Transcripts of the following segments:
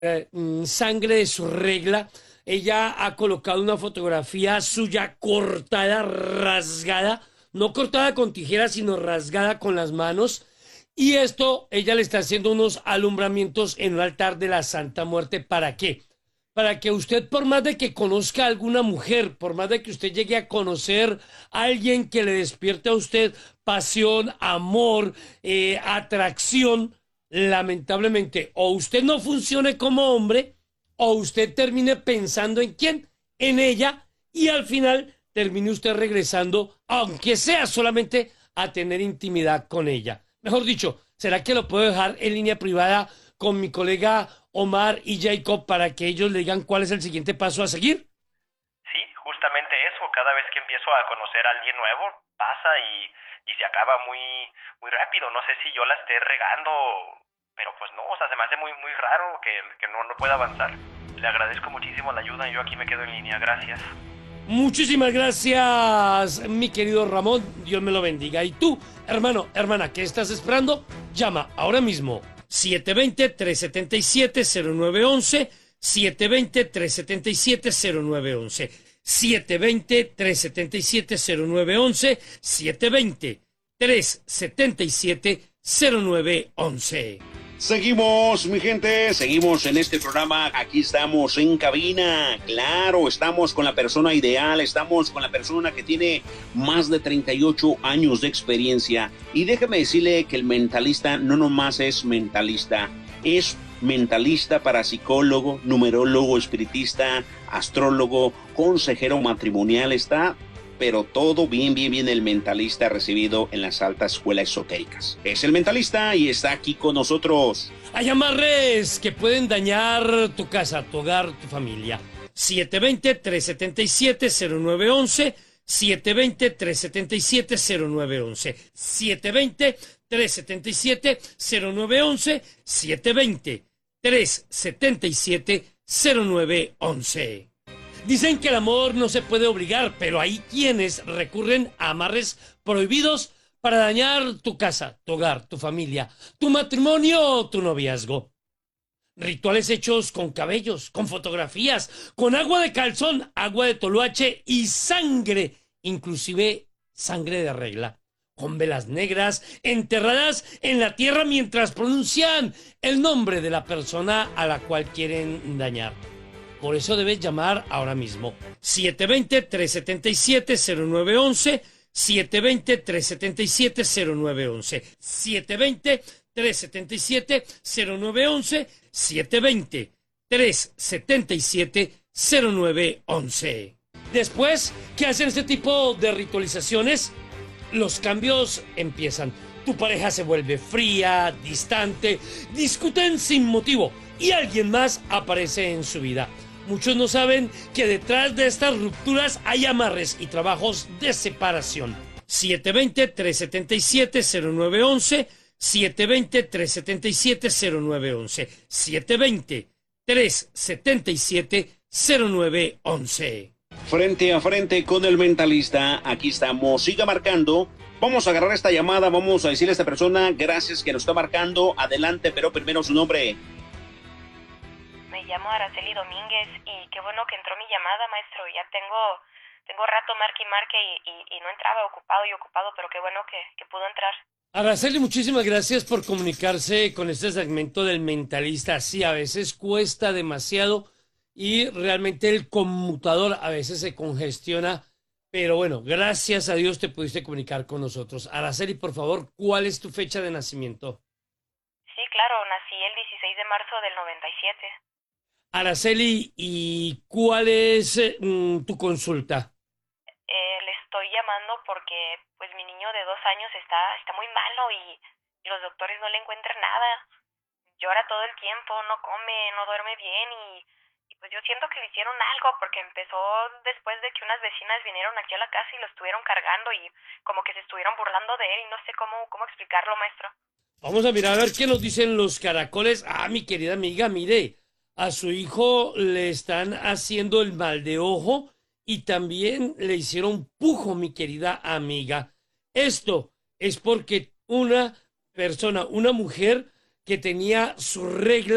sangre de su regla. Ella ha colocado una fotografía suya cortada, rasgada, no cortada con tijeras, sino rasgada con las manos. Y esto, ella le está haciendo unos alumbramientos en un altar de la Santa Muerte. ¿Para qué? Para que usted, por más de que conozca a alguna mujer, por más de que usted llegue a conocer a alguien que le despierte a usted pasión, amor, atracción, lamentablemente, o usted no funcione como hombre, o usted termine pensando en quién, en ella, y al final termine usted regresando, aunque sea solamente a tener intimidad con ella. Mejor dicho, ¿será que lo puedo dejar en línea privada con mi colega Omar y Jacob para que ellos le digan cuál es el siguiente paso a seguir? Sí, justamente eso. Cada vez que empiezo a conocer a alguien nuevo, pasa y se acaba muy rápido. No sé si yo la esté regando, pero pues no, o sea, se me hace muy raro que no pueda avanzar. Le agradezco muchísimo la ayuda y yo aquí me quedo en línea. Gracias. Muchísimas gracias, mi querido Ramón. Dios me lo bendiga. Y tú, hermano, hermana, ¿qué estás esperando? Llama ahora mismo 720-377-0911, 720-377-0911, 720-377-0911, 720-377-0911. Seguimos, mi gente, seguimos en este programa. Aquí estamos en cabina. Claro, estamos con la persona ideal, estamos con la persona que tiene más de 38 años de experiencia. Y déjeme decirle que el mentalista no nomás es mentalista, parapsicólogo, numerólogo, espiritista, astrólogo, consejero matrimonial, está, pero todo bien, el mentalista recibido en las altas escuelas esotéricas. Es el mentalista y está aquí con nosotros. Hay amarres que pueden dañar tu casa, tu hogar, tu familia. 720-377-0911, 720-377-0911, 720-377-0911, 720-377-0911. Dicen que el amor no se puede obligar, pero hay quienes recurren a amarres prohibidos para dañar tu casa, tu hogar, tu familia, tu matrimonio o tu noviazgo. Rituales hechos con cabellos, con fotografías, con agua de calzón, agua de toloache y sangre, inclusive sangre de regla, con velas negras enterradas en la tierra mientras pronuncian el nombre de la persona a la cual quieren dañar. Por eso debes llamar ahora mismo. 720-377-0911, 720-377-0911, 720-377-0911, 720-377-0911. Después que hacen este tipo de ritualizaciones, los cambios empiezan. Tu pareja se vuelve fría, distante, discuten sin motivo y alguien más aparece en su vida. Muchos no saben que detrás de estas rupturas hay amarres y trabajos de separación. 720-377-0911, 720-377-0911, 720-377-0911. Frente a frente con el mentalista, aquí estamos. Siga marcando. Vamos a agarrar esta llamada, vamos a decirle a esta persona gracias que nos está marcando. Adelante, pero primero su nombre. Me llamo Araceli Domínguez y qué bueno que entró mi llamada, maestro. Ya tengo rato marque y marque y no entraba, ocupado, pero qué bueno que pudo entrar. Araceli, muchísimas gracias por comunicarse con este segmento del mentalista. Sí, a veces cuesta demasiado y realmente el conmutador a veces se congestiona, pero bueno, gracias a Dios te pudiste comunicar con nosotros. Araceli, por favor, ¿cuál es tu fecha de nacimiento? Sí, claro, nací el 16 de marzo del 97. Araceli, ¿y cuál es tu consulta? Le estoy llamando porque pues mi niño de 2 años está muy malo y los doctores no le encuentran nada. Llora todo el tiempo, no come, no duerme bien y pues yo siento que le hicieron algo porque empezó después de que unas vecinas vinieron aquí a la casa y lo estuvieron cargando y como que se estuvieron burlando de él y no sé cómo explicarlo, maestro. Vamos a mirar a ver qué nos dicen los caracoles. Ah, mi querida amiga, mire, a su hijo le están haciendo el mal de ojo y también le hicieron pujo, mi querida amiga. Esto es porque una persona, una mujer que tenía su regla,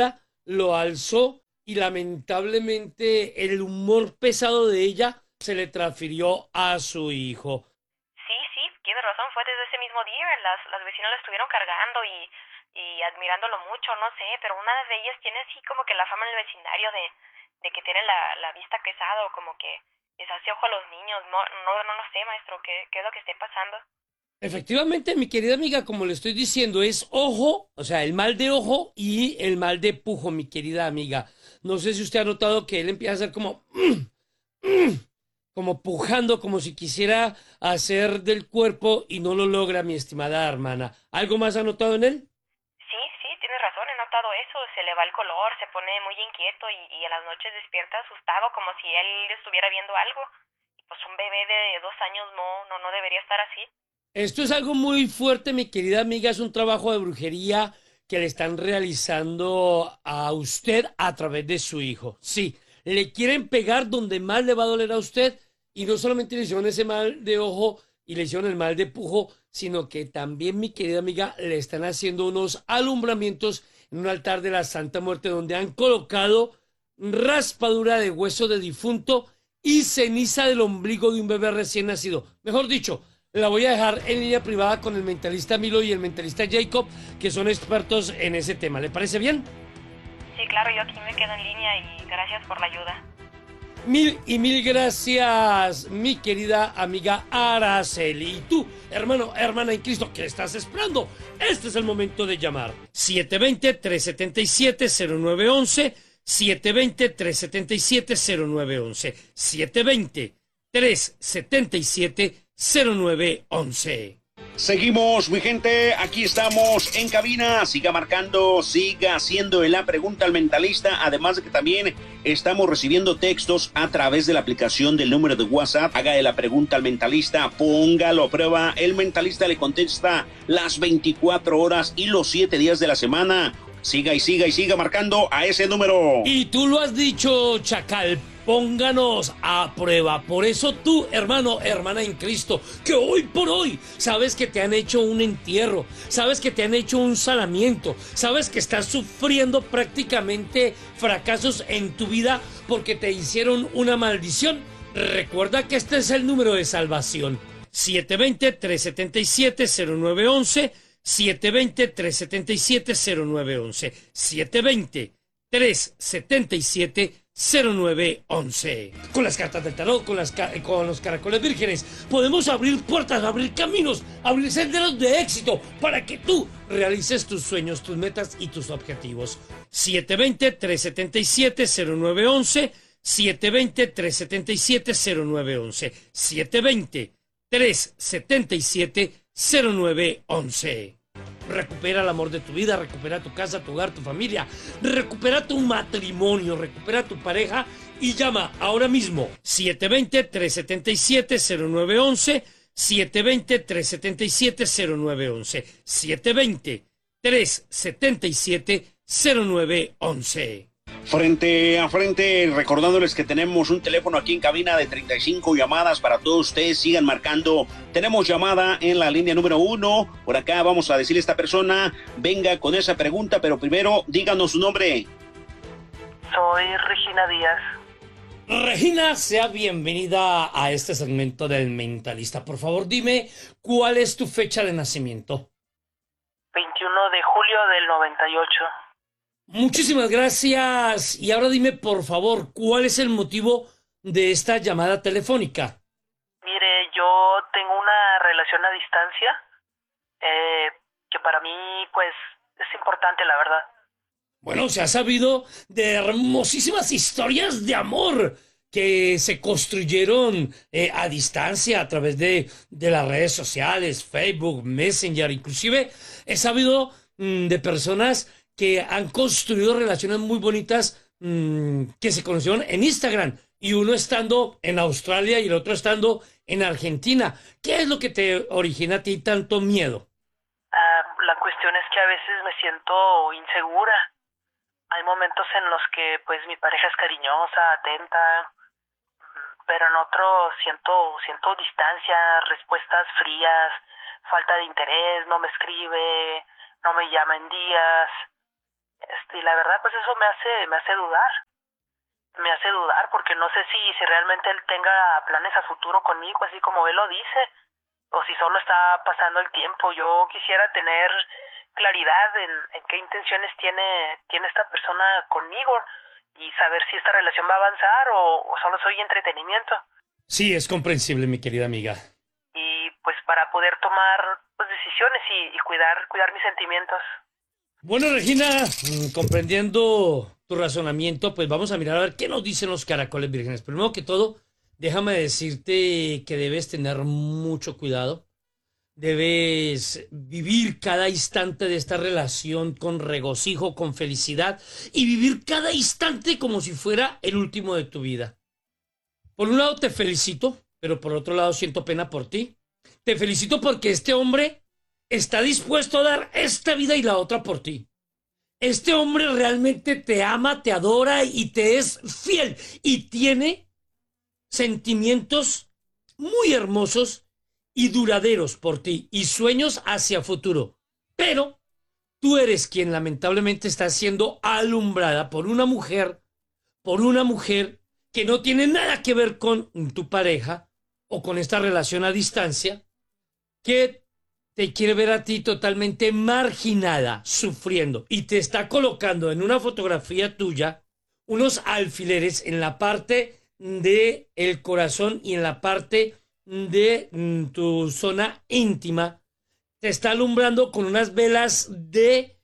lo alzó y lamentablemente el humor pesado de ella se le transfirió a su hijo. Sí, sí, tienes razón, fue desde ese mismo día, las vecinas lo estuvieron cargando y admirándolo mucho, no sé, pero una de ellas tiene así como que la fama en el vecindario de que tiene la vista pesada o como que les hace ojo a los niños, no lo sé, maestro, qué es lo que esté pasando. Efectivamente, mi querida amiga, como le estoy diciendo, es ojo, o sea, el mal de ojo y el mal de pujo, mi querida amiga. No sé si usted ha notado que él empieza a hacer como, como pujando, como si quisiera hacer del cuerpo y no lo logra, mi estimada hermana. ¿Algo más ha notado en él? Sí, sí, tienes razón, he notado eso, se le va el color, se pone muy inquieto y en las noches despierta asustado como si él estuviera viendo algo. Y pues un bebé de 2 años no debería estar así. Esto es algo muy fuerte, mi querida amiga. Es un trabajo de brujería que le están realizando a usted a través de su hijo. Sí, le quieren pegar donde más le va a doler a usted y no solamente le hicieron ese mal de ojo y le hicieron el mal de pujo, sino que también, mi querida amiga, le están haciendo unos alumbramientos en un altar de la Santa Muerte donde han colocado raspadura de hueso de difunto y ceniza del ombligo de un bebé recién nacido. Mejor dicho, la voy a dejar en línea privada con el mentalista Milo y el mentalista Jacob, que son expertos en ese tema. ¿Le parece bien? Sí, claro, yo aquí me quedo en línea y gracias por la ayuda. Mil y mil gracias, mi querida amiga Araceli. Y tú, hermano, hermana en Cristo, ¿qué estás esperando? Este es el momento de llamar. 720-377-0911. 720-377-0911. 720-377-0911. Seguimos, mi gente, aquí estamos en cabina, siga marcando, siga haciendo la pregunta al mentalista, además de que también estamos recibiendo textos a través de la aplicación del número de WhatsApp, haga la pregunta al mentalista, póngalo a prueba, el mentalista le contesta las 24 horas y los 7 días de la semana. Siga y siga y siga marcando a ese número. Y tú lo has dicho, Chacal, pónganos a prueba. Por eso tú, hermano, hermana en Cristo, que hoy por hoy sabes que te han hecho un entierro, sabes que te han hecho un sanamiento, sabes que estás sufriendo prácticamente fracasos en tu vida porque te hicieron una maldición. Recuerda que este es el número de salvación. 720-377-0911. 720-377-0911. 720-377-0911. Con las cartas del tarot, con los caracoles vírgenes, podemos abrir puertas, abrir caminos, abrir senderos de éxito para que tú realices tus sueños, tus metas y tus objetivos. 720-377-0911. 720-377-0911. 720-377-0911. Recupera el amor de tu vida, recupera tu casa, tu hogar, tu familia, recupera tu matrimonio, recupera tu pareja y llama ahora mismo 720-377-0911, 720-377-0911, 720-377-0911. Frente a frente, recordándoles que tenemos un teléfono aquí en cabina de 35 llamadas para todos ustedes, sigan marcando. Tenemos llamada en la línea número 1, por acá vamos a decirle a esta persona, venga con esa pregunta, pero primero díganos su nombre. Soy Regina Díaz. Regina, sea bienvenida a este segmento del Mentalista. Por favor, dime, ¿cuál es tu fecha de nacimiento? 21 de julio del 98. Muchísimas gracias. Y ahora dime, por favor, ¿cuál es el motivo de esta llamada telefónica? Mire, yo tengo una relación a distancia que para mí, pues, es importante, la verdad. Bueno, se ha sabido de hermosísimas historias de amor que se construyeron a distancia a través de las redes sociales, Facebook, Messenger. Inclusive he sabido de personas que han construido relaciones muy bonitas que se conocieron en Instagram, y uno estando en Australia y el otro estando en Argentina. ¿Qué es lo que te origina a ti tanto miedo? La cuestión es que a veces me siento insegura. Hay momentos en los que pues mi pareja es cariñosa, atenta, pero en otros siento distancia, respuestas frías, falta de interés, no me escribe, no me llama en días. Y la verdad, pues eso me hace dudar. Me hace dudar porque no sé si realmente él tenga planes a futuro conmigo, así como él lo dice, o si solo está pasando el tiempo. Yo quisiera tener claridad en qué intenciones tiene esta persona conmigo y saber si esta relación va a avanzar o solo soy entretenimiento. Sí, es comprensible, mi querida amiga. Y pues para poder tomar pues, decisiones y cuidar mis sentimientos. Bueno, Regina, comprendiendo tu razonamiento, pues vamos a mirar a ver qué nos dicen los caracoles vírgenes. Primero que todo, déjame decirte que debes tener mucho cuidado. Debes vivir cada instante de esta relación con regocijo, con felicidad y vivir cada instante como si fuera el último de tu vida. Por un lado te felicito, pero por otro lado siento pena por ti. Te felicito porque este hombre está dispuesto a dar esta vida y la otra por ti. Este hombre realmente te ama, te adora y te es fiel y tiene sentimientos muy hermosos y duraderos por ti y sueños hacia futuro. Pero tú eres quien lamentablemente está siendo alumbrada por una mujer que no tiene nada que ver con tu pareja o con esta relación a distancia, que te quiere ver a ti totalmente marginada, sufriendo, y te está colocando en una fotografía tuya unos alfileres en la parte de el corazón y en la parte de tu zona íntima. Te está alumbrando con unas velas de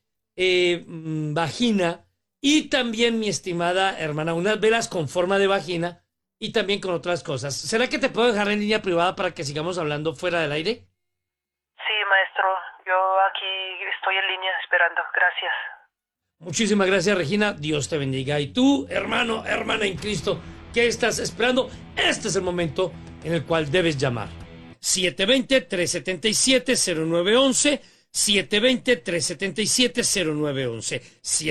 vagina y también, mi estimada hermana, unas velas con forma de vagina y también con otras cosas. ¿Será que te puedo dejar en línea privada para que sigamos hablando fuera del aire? Sí, maestro, yo aquí estoy en línea esperando. Gracias. Muchísimas gracias, Regina. Dios te bendiga. Y tú, hermano, hermana en Cristo, ¿qué estás esperando? Este es el momento en el cual debes llamar. 720-377-0911, 720-377-0911,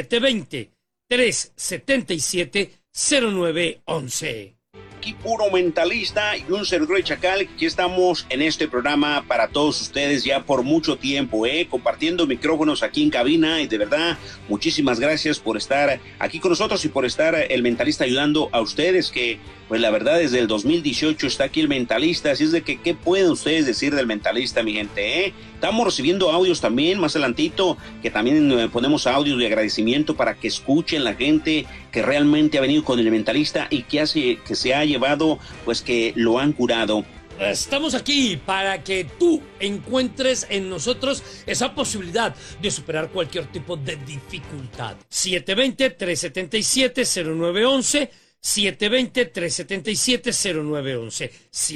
720-377-0911. Aquí puro mentalista y un servidor de Chacal. Aquí estamos en este programa para todos ustedes ya por mucho tiempo, compartiendo micrófonos aquí en cabina, y de verdad muchísimas gracias por estar aquí con nosotros y por estar el mentalista ayudando a ustedes, que pues la verdad desde el 2018 está aquí el mentalista, así es de que ¿qué pueden ustedes decir del mentalista, mi gente? Estamos recibiendo audios también más adelantito, que también ponemos audios de agradecimiento para que escuchen la gente que realmente ha venido con el mentalista y que se ha llevado, pues que lo han curado. Estamos aquí para que tú encuentres en nosotros esa posibilidad de superar cualquier tipo de dificultad. 720-377-0911, 720-377-0911,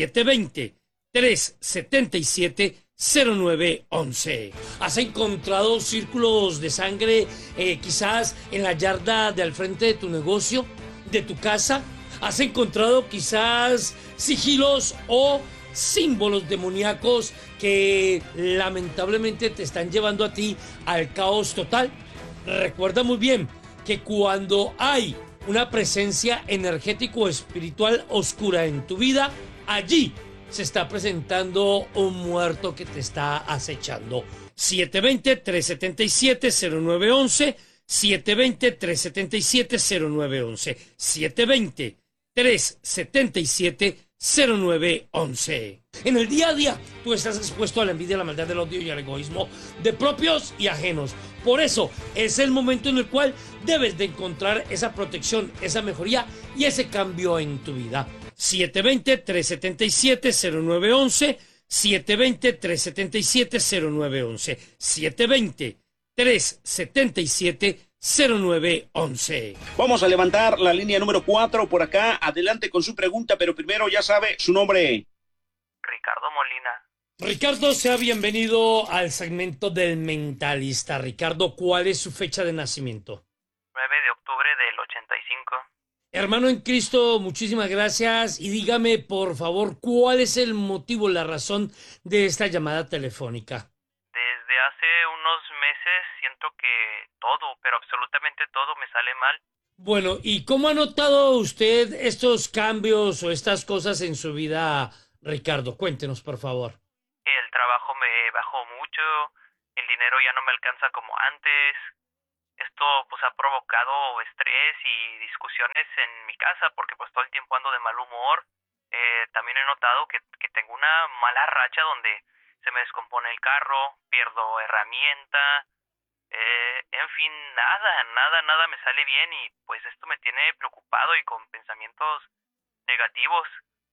720-377-0911. ¿Has encontrado círculos de sangre quizás en la yarda de al frente de tu negocio, de tu casa? ¿Has encontrado quizás sigilos o símbolos demoníacos que lamentablemente te están llevando a ti al caos total? Recuerda muy bien que cuando hay una presencia energético espiritual oscura en tu vida, allí se está presentando un muerto que te está acechando. 720-377-0911, 720-377-0911, 720-377-0911. En el día a día, tú estás expuesto a la envidia, a la maldad, del odio y al egoísmo de propios y ajenos. Por eso, es el momento en el cual debes de encontrar esa protección, esa mejoría y ese cambio en tu vida. 720-377-0911, 720-377-0911, 720-377-0911. Vamos a levantar la línea número 4 por acá. Adelante con su pregunta, pero primero ya sabe su nombre. Ricardo Molina. Ricardo, sea bienvenido al segmento del mentalista. Ricardo, ¿cuál es su fecha de nacimiento? 9 de octubre del 85. Hermano en Cristo, muchísimas gracias y dígame por favor cuál es el motivo, la razón de esta llamada telefónica. Desde hace unos meses siento que todo, pero absolutamente todo me sale mal. Bueno, ¿y cómo ha notado usted estos cambios o estas cosas en su vida, Ricardo? Cuéntenos, por favor. El trabajo me bajó mucho, el dinero ya no me alcanza como antes, esto pues ha provocado estrés y discusiones en mi casa porque pues todo el tiempo ando de mal humor. También he notado que tengo una mala racha donde se me descompone el carro, pierdo herramienta, en fin, nada me sale bien y pues esto me tiene preocupado y con pensamientos negativos.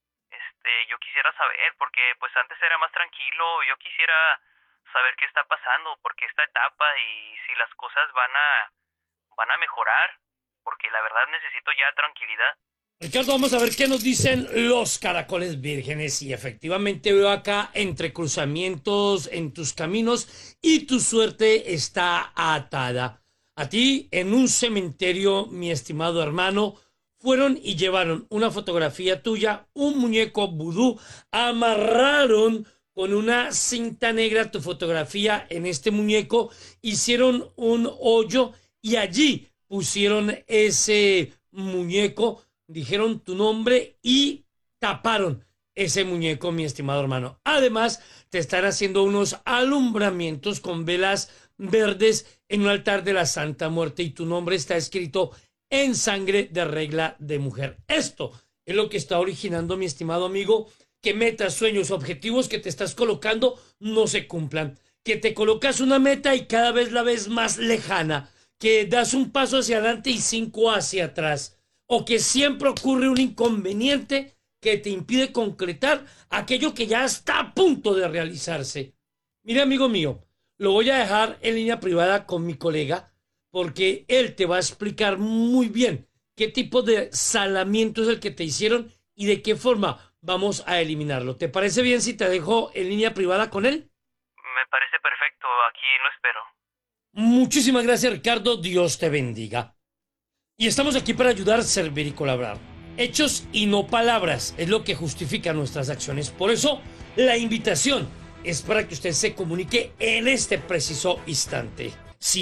Yo quisiera saber, porque pues antes era más tranquilo, yo quisiera saber qué está pasando, porque esta etapa y si las cosas van a mejorar, porque la verdad necesito ya tranquilidad. Ricardo, vamos a ver qué nos dicen los caracoles vírgenes. Y efectivamente veo acá entrecruzamientos en tus caminos y tu suerte está atada. A ti, en un cementerio, mi estimado hermano, fueron y llevaron una fotografía tuya, un muñeco vudú, amarraron con una cinta negra tu fotografía en este muñeco, hicieron un hoyo y allí pusieron ese muñeco, dijeron tu nombre y taparon ese muñeco, mi estimado hermano. Además, te están haciendo unos alumbramientos con velas verdes en un altar de la Santa Muerte y tu nombre está escrito en sangre de regla de mujer. Esto es lo que está originando, mi estimado amigo, que metas, sueños, objetivos que te estás colocando no se cumplan. Que te colocas una meta y cada vez la ves más lejana. Que das un paso hacia adelante y 5 hacia atrás. O que siempre ocurre un inconveniente que te impide concretar aquello que ya está a punto de realizarse. Mire, amigo mío, lo voy a dejar en línea privada con mi colega, porque él te va a explicar muy bien qué tipo de salamiento es el que te hicieron y de qué forma vamos a eliminarlo. ¿Te parece bien si te dejo en línea privada con él? Me parece perfecto, aquí lo espero. Muchísimas gracias, Ricardo, Dios te bendiga. Y estamos aquí para ayudar, servir y colaborar. Hechos y no palabras es lo que justifica nuestras acciones. Por eso, la invitación es para que usted se comunique en este preciso instante.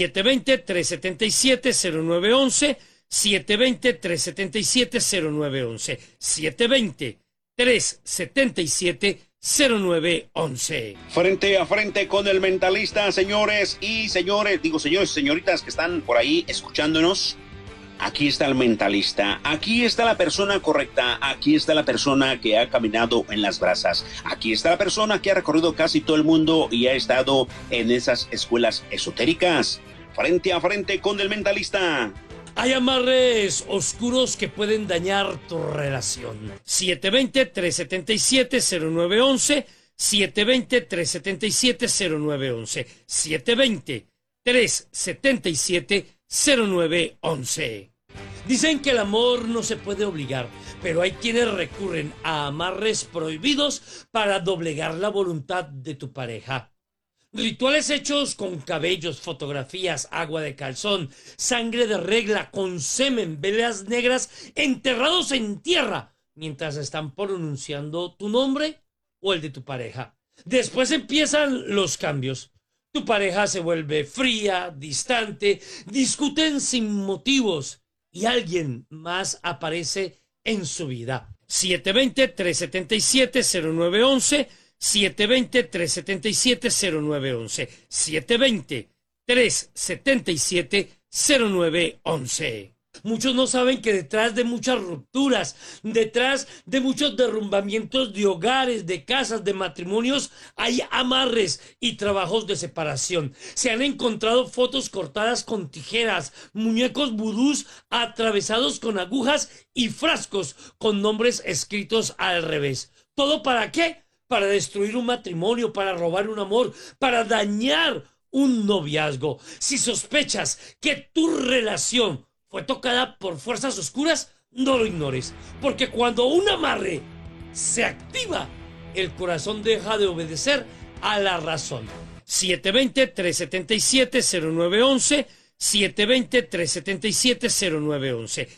720-377-0911, 720-377-0911, 720-377-0911. Frente a frente con el mentalista, señores y señores, señores y señoritas que están por ahí escuchándonos. Aquí está el mentalista, aquí está la persona correcta, aquí está la persona que ha caminado en las brasas, aquí está la persona que ha recorrido casi todo el mundo y ha estado en esas escuelas esotéricas. Frente a frente con el mentalista. Hay amarres oscuros que pueden dañar tu relación. 720-377-0911, 720-377-0911, 720-377-0911. Dicen que el amor no se puede obligar, pero hay quienes recurren a amarres prohibidos para doblegar la voluntad de tu pareja. Rituales hechos con cabellos, fotografías, agua de calzón, sangre de regla, con semen, velas negras enterrados en tierra mientras están pronunciando tu nombre o el de tu pareja. Después empiezan los cambios. Tu pareja se vuelve fría, distante, discuten sin motivos y alguien más aparece en su vida. 720-377-0911, 720-377-0911, 720-377-0911. Muchos no saben que detrás de muchas rupturas, detrás de muchos derrumbamientos de hogares, de casas, de matrimonios, hay amarres y trabajos de separación. Se han encontrado fotos cortadas con tijeras, muñecos vudús atravesados con agujas y frascos con nombres escritos al revés. ¿Todo para qué? Para destruir un matrimonio, para robar un amor, para dañar un noviazgo. Si sospechas que tu relación fue tocada por fuerzas oscuras, no lo ignores, porque cuando un amarre se activa, el corazón deja de obedecer a la razón. 720-377-0911, 720-377-0911,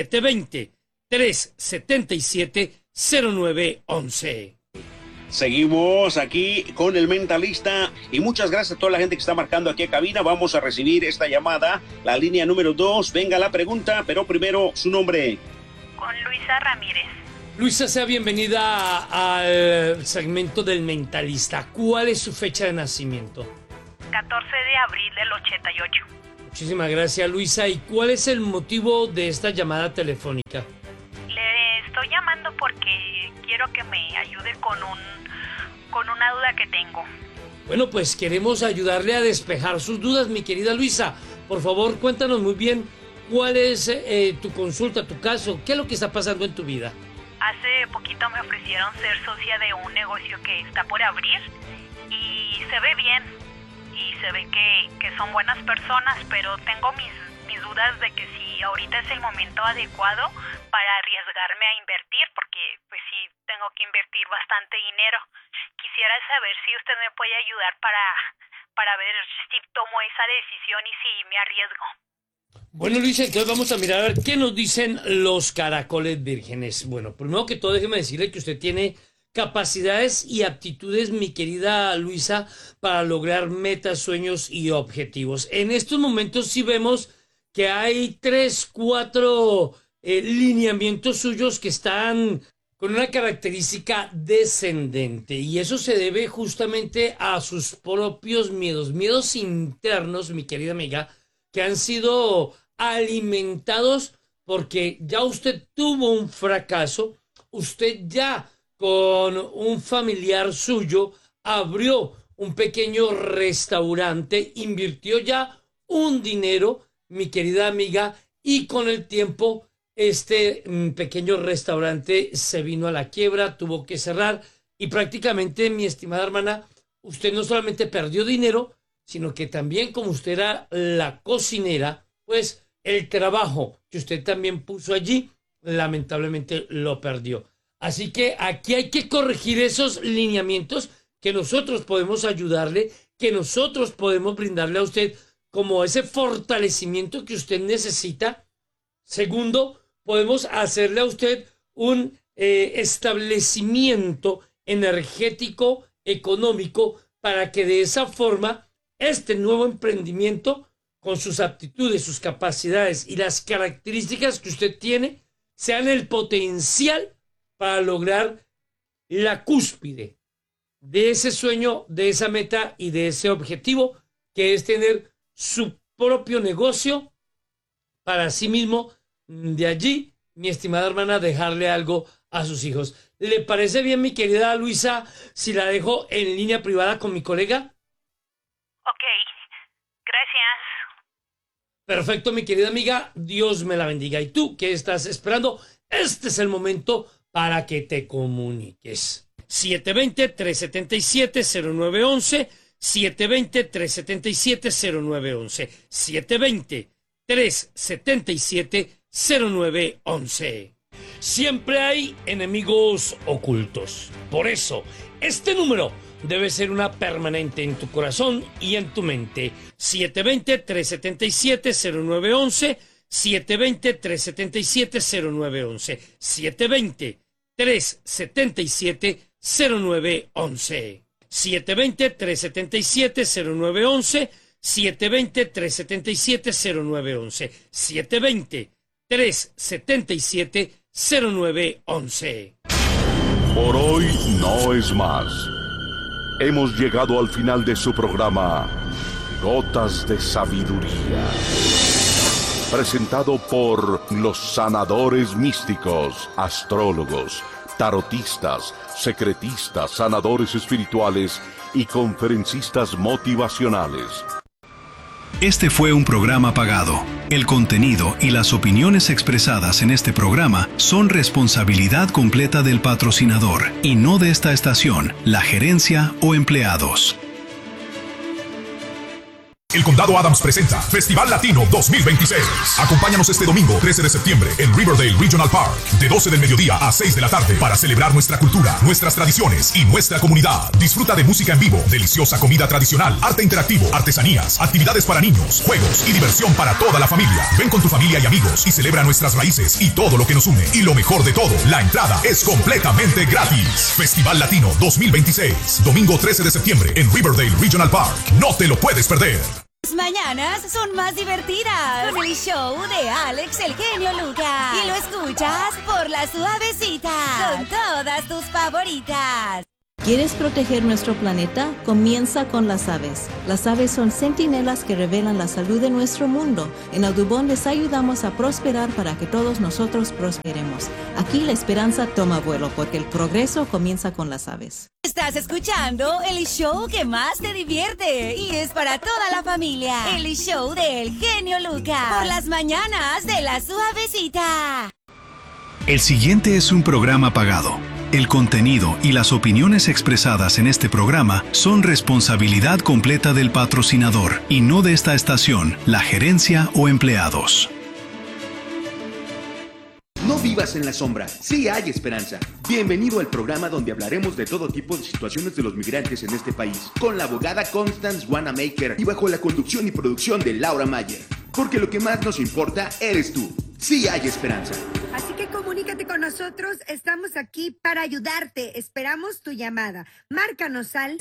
720-377-0911. Seguimos aquí con el mentalista y muchas gracias a toda la gente que está marcando aquí a cabina. Vamos a recibir esta llamada, la línea número 2. Venga la pregunta, pero primero su nombre. Con Luisa Ramírez. Luisa, sea bienvenida al segmento del mentalista. ¿Cuál es su fecha de nacimiento? 14 de abril del 88. Muchísimas gracias, Luisa. ¿Y cuál es el motivo de esta llamada telefónica? Le estoy llamando porque quiero que me ayude con una duda que tengo. Bueno, pues queremos ayudarle a despejar sus dudas, mi querida Luisa. Por favor, cuéntanos muy bien cuál es tu consulta, tu caso, qué es lo que está pasando en tu vida. Hace poquito me ofrecieron ser socia de un negocio que está por abrir y se ve bien y se ve que son buenas personas, pero tengo mis dudas de que si ahorita es el momento adecuado para arriesgarme a invertir, porque pues sí tengo que invertir bastante dinero. Quisiera saber si usted me puede ayudar para ver si tomo esa decisión y si me arriesgo. Bueno, Luisa, entonces vamos a mirar a ver qué nos dicen los caracoles vírgenes. Bueno, primero que todo, déjeme decirle que usted tiene capacidades y aptitudes, mi querida Luisa, para lograr metas, sueños y objetivos. En estos momentos sí vemos que hay 3, 4 lineamientos suyos que están con una característica descendente, y eso se debe justamente a sus propios miedos internos, mi querida amiga, que han sido alimentados porque ya usted tuvo un fracaso, usted ya con un familiar suyo abrió un pequeño restaurante, invirtió ya un dinero, mi querida amiga, y con el tiempo este pequeño restaurante se vino a la quiebra, tuvo que cerrar, y prácticamente, mi estimada hermana, usted no solamente perdió dinero, sino que también, como usted era la cocinera, pues el trabajo que usted también puso allí, lamentablemente lo perdió. Así que aquí hay que corregir esos lineamientos, que nosotros podemos ayudarle, que nosotros podemos brindarle a usted como ese fortalecimiento que usted necesita. Segundo, podemos hacerle a usted un establecimiento energético, económico, para que de esa forma este nuevo emprendimiento, con sus aptitudes, sus capacidades y las características que usted tiene, sean el potencial para lograr la cúspide de ese sueño, de esa meta y de ese objetivo, que es tener su propio negocio para sí mismo. De allí, mi estimada hermana, dejarle algo a sus hijos. ¿Le parece bien, mi querida Luisa, si la dejo en línea privada con mi colega? Ok, gracias. Perfecto, mi querida amiga, Dios me la bendiga. ¿Y tú qué estás esperando? Este es el momento para que te comuniques. 720-377-0911, 720-377-0911, 720-377-0911. Siempre hay enemigos ocultos. Por eso, este número debe ser una permanente en tu corazón y en tu mente. 720-377-0911, 720-377-0911, 720-377-0911, 720-377-0911, 720-377-0911, 720-377-0911. Por hoy no es más. Hemos llegado al final de su programa Gotas de Sabiduría, presentado por los sanadores místicos, astrólogos, tarotistas, secretistas, sanadores espirituales y conferencistas motivacionales. Este fue un programa pagado. El contenido y las opiniones expresadas en este programa son responsabilidad completa del patrocinador y no de esta estación, la gerencia o empleados. El Condado Adams presenta Festival Latino 2026. Acompáñanos este domingo 13 de septiembre en Riverdale Regional Park, de 12 del mediodía a 6 de la tarde, para celebrar nuestra cultura, nuestras tradiciones y nuestra comunidad. Disfruta de música en vivo, deliciosa comida tradicional, arte interactivo, artesanías, actividades para niños, juegos y diversión para toda la familia. Ven con tu familia y amigos y celebra nuestras raíces y todo lo que nos une. Y lo mejor de todo, la entrada es completamente gratis. Festival Latino 2026, domingo 13 de septiembre en Riverdale Regional Park. No te lo puedes perder. Las mañanas son más divertidas con el show de Alex el Genio Lucas. Y lo escuchas por La Suavecita con todas tus favoritas. ¿Quieres proteger nuestro planeta? Comienza con las aves. Las aves son centinelas que revelan la salud de nuestro mundo. En Audubon les ayudamos a prosperar para que todos nosotros prosperemos. Aquí la esperanza toma vuelo porque el progreso comienza con las aves. Estás escuchando el show que más te divierte y es para toda la familia. El show del genio Lucas. Por las mañanas de la suavecita. El siguiente es un programa pagado. El contenido y las opiniones expresadas en este programa son responsabilidad completa del patrocinador y no de esta estación, la gerencia o empleados. No vivas en la sombra, sí hay esperanza. Bienvenido al programa donde hablaremos de todo tipo de situaciones de los migrantes en este país, con la abogada Constance Wanamaker y bajo la conducción y producción de Laura Mayer. Porque lo que más nos importa eres tú. Sí hay esperanza. Así que comunícate con nosotros, estamos aquí para ayudarte. Esperamos tu llamada. Márcanos al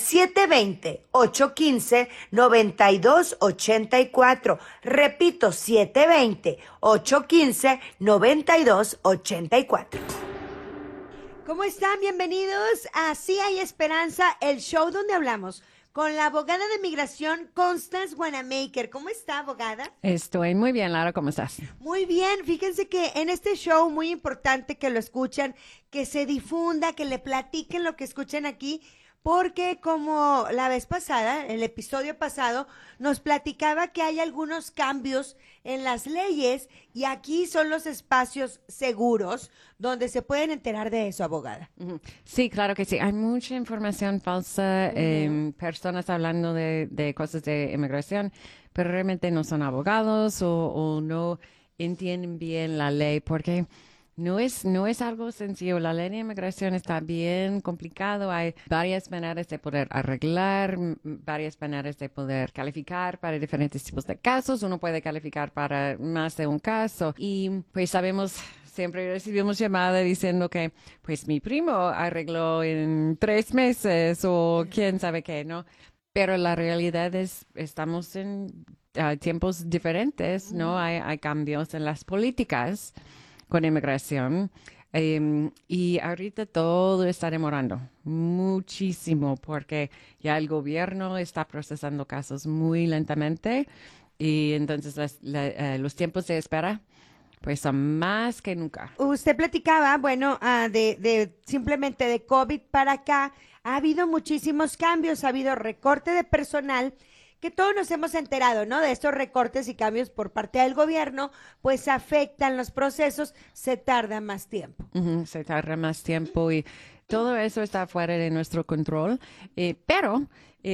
720-815-9284. Repito, 720-815-9284. ¿Cómo están? Bienvenidos a Sí hay esperanza, el show donde hablamos con la abogada de migración Constance Wanamaker. ¿Cómo está, abogada? Estoy muy bien, Laura, ¿cómo estás? Muy bien, fíjense que en este show muy importante que lo escuchan, que se difunda, que le platiquen lo que escuchan aquí, porque como la vez pasada, el episodio pasado, nos platicaba que hay algunos cambios en las leyes y aquí son los espacios seguros donde se pueden enterar de eso, abogada. Sí, claro que sí. Hay mucha información falsa, personas hablando de cosas de inmigración, pero realmente no son abogados o no entienden bien la ley porque no es algo sencillo. La ley de inmigración está bien complicado. Hay varias maneras de poder arreglar, varias maneras de poder calificar para diferentes tipos de casos. Uno puede calificar para más de un caso. Y pues sabemos, siempre recibimos llamada diciendo que pues mi primo arregló en 3 meses o quién sabe qué, ¿no? Pero la realidad es, estamos en tiempos diferentes, ¿no? Hay cambios en las políticas con inmigración, y ahorita todo está demorando muchísimo porque ya el gobierno está procesando casos muy lentamente y entonces los tiempos de espera pues son más que nunca. Usted platicaba, bueno, de simplemente de COVID para acá, ha habido muchísimos cambios, ha habido recorte de personal, que todos nos hemos enterado, ¿no? De estos recortes y cambios por parte del gobierno, pues afectan los procesos, se tarda más tiempo. Se tarda más tiempo y todo eso está fuera de nuestro control, pero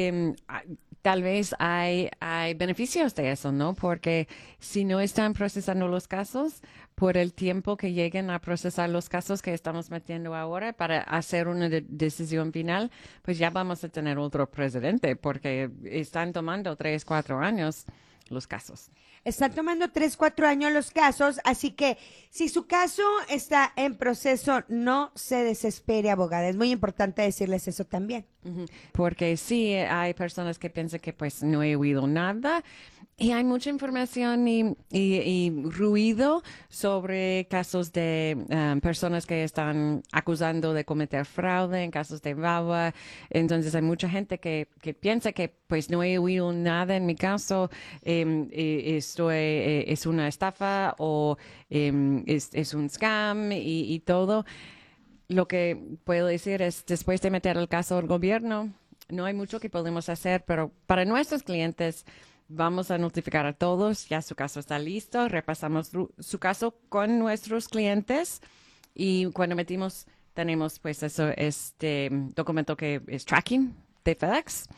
tal vez hay beneficios de eso, ¿no? Porque si no están procesando los casos, por el tiempo que lleguen a procesar los casos que estamos metiendo ahora para hacer una decisión final, pues ya vamos a tener otro presidente porque están tomando 3, 4 años los casos. Están tomando 3, 4 años los casos, así que si su caso está en proceso, no se desespere, abogada. Es muy importante decirles eso también. Porque sí, hay personas que piensan que pues no he oído nada. Y hay mucha información y ruido sobre casos de personas que están acusando de cometer fraude en casos de VAWA. Entonces hay mucha gente que piensa que pues no he oído nada en mi caso, esto es una estafa o es un scam y todo. Lo que puedo decir es, después de meter el caso al gobierno, no hay mucho que podemos hacer, pero para nuestros clientes vamos a notificar a todos, ya su caso está listo, repasamos su caso con nuestros clientes y cuando tenemos pues eso, este documento que es tracking de FedEx,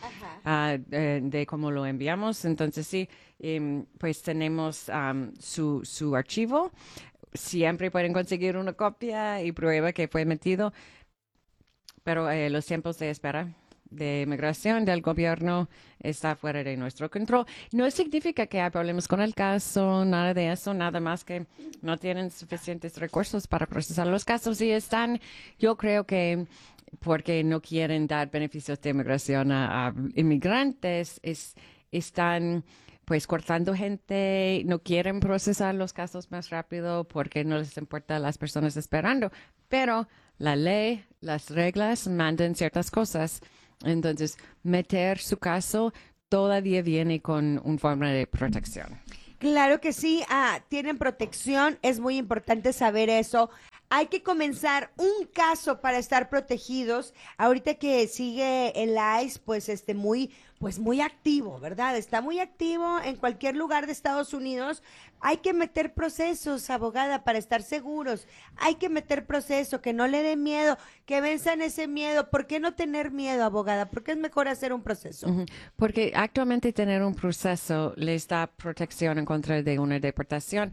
de cómo lo enviamos. Entonces sí, pues tenemos su archivo. Siempre pueden conseguir una copia y prueba que fue metido, pero los tiempos de espera de inmigración del gobierno está fuera de nuestro control. No significa que hay problemas con el caso, nada de eso, nada más que no tienen suficientes recursos para procesar los casos y están, yo creo que porque no quieren dar beneficios de inmigración a inmigrantes, están pues cortando gente, no quieren procesar los casos más rápido porque no les importa a las personas esperando, pero la ley, las reglas mandan ciertas cosas. Entonces, meter su caso todavía viene con una forma de protección. Claro que sí, tienen protección, es muy importante saber eso. Hay que comenzar un caso para estar protegidos. Ahorita que sigue el ICE, pues muy activo, ¿verdad? Está muy activo en cualquier lugar de Estados Unidos. Hay que meter procesos, abogada, para estar seguros. Hay que meter proceso, que no le dé miedo, que venzan ese miedo. ¿Por qué no tener miedo, abogada? ¿Por qué es mejor hacer un proceso? Porque actualmente tener un proceso les da protección en contra de una deportación.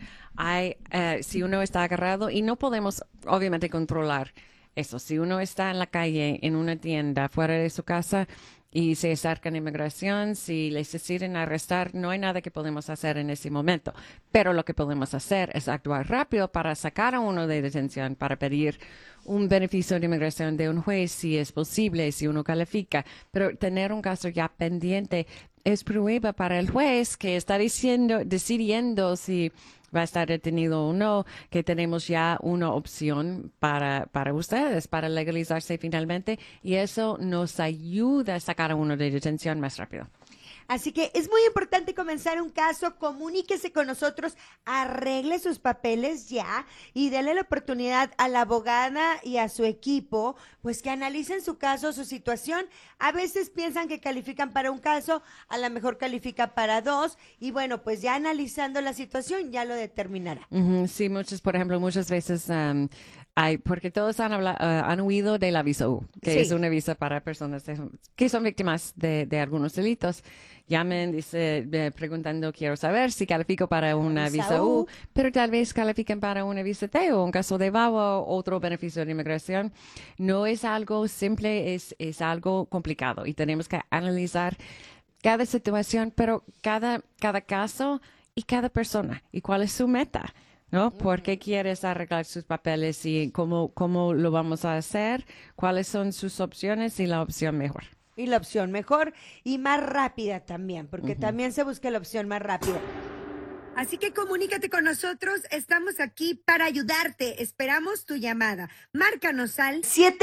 Si uno está agarrado, y no podemos obviamente controlar eso, si uno está en la calle, en una tienda, fuera de su casa, y se acercan a inmigración, si les deciden arrestar, no hay nada que podemos hacer en ese momento. Pero lo que podemos hacer es actuar rápido para sacar a uno de detención, para pedir un beneficio de inmigración de un juez, si es posible, si uno califica. Pero tener un caso ya pendiente es prueba para el juez que está decidiendo si va a estar detenido o no, que tenemos ya una opción para ustedes, para legalizarse finalmente, y eso nos ayuda a sacar a uno de detención más rápido. Así que es muy importante comenzar un caso, comuníquese con nosotros, arregle sus papeles ya y déle la oportunidad a la abogada y a su equipo, pues que analicen su caso, su situación. A veces piensan que califican para un caso, a lo mejor califica para 2 y bueno, pues ya analizando la situación ya lo determinará. Sí, por ejemplo, muchas veces porque todos han oído de la visa U, que es una visa para personas que son víctimas de algunos delitos. Llamen, preguntando, quiero saber si califico para una visa U, pero tal vez califiquen para una visa T o un caso de VAWA o otro beneficio de inmigración. No es algo simple, es algo complicado y tenemos que analizar cada situación, pero cada caso y cada persona y cuál es su meta. ¿No? ¿Por qué quieres arreglar sus papeles y cómo lo vamos a hacer? ¿Cuáles son sus opciones y la opción mejor? Y la opción mejor y más rápida también, porque también se busca la opción más rápida. Así que comunícate con nosotros, estamos aquí para ayudarte. Esperamos tu llamada. Márcanos al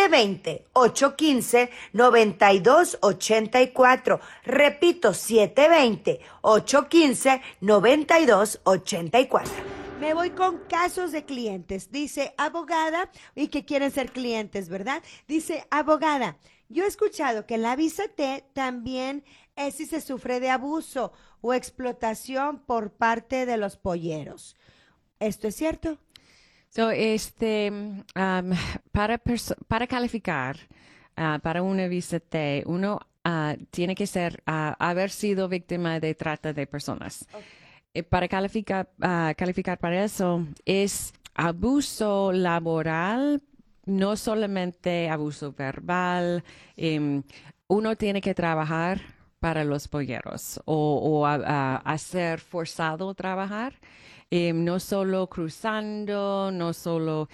720-815-9284. Repito, 720-815-9284. Me voy con casos de clientes. Dice, abogada, y que quieren ser clientes, ¿verdad? Dice, abogada, yo he escuchado que la visa T también es si se sufre de abuso o explotación por parte de los polleros. ¿Esto es cierto? Para calificar para una visa T, uno tiene que haber sido víctima de trata de personas. Okay. Para calificar para eso es abuso laboral, no solamente abuso verbal. Uno tiene que trabajar para los polleros o hacer forzado a trabajar, no solo cruzando, no solo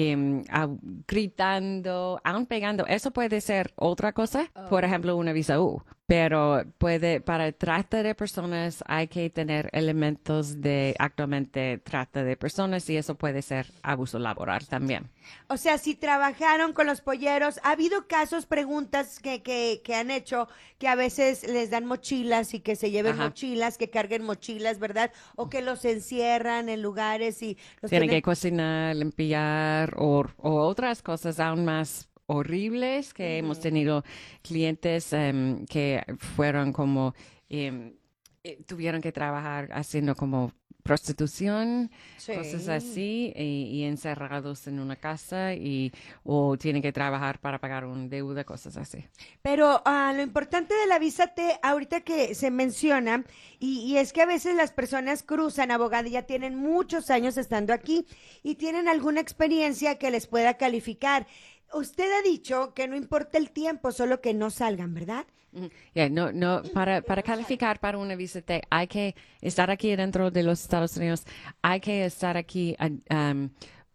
gritando, aún pegando. Eso puede ser otra cosa, por ejemplo, una visa U. Pero para trata de personas hay que tener elementos de actualmente trata de personas y eso puede ser abuso laboral también. O sea, si trabajaron con los polleros, ha habido casos, preguntas que han hecho que a veces les dan mochilas y que se lleven mochilas, que carguen mochilas, ¿verdad? O que los encierran en lugares y los tienen que cocinar, limpiar o otras cosas aún más horribles que hemos tenido clientes que fueron como tuvieron que trabajar haciendo como prostitución, cosas así, y encerrados en una casa o tienen que trabajar para pagar una deuda, cosas así. Pero lo importante de la visa T, ahorita que se menciona, y es que a veces las personas cruzan, abogada, ya tienen muchos años estando aquí y tienen alguna experiencia que les pueda calificar. Usted ha dicho que no importa el tiempo, solo que no salgan, ¿verdad? Para calificar para una visa T hay que estar aquí dentro de los Estados Unidos, hay que estar aquí